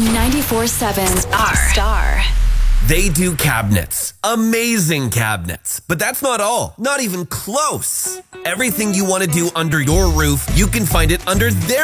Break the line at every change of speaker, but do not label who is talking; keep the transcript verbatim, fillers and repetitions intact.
ninety-four seven Star. Star.
They do cabinets. Amazing cabinets. But that's not all. Not even close. Everything you want to do under your roof, you can find it under their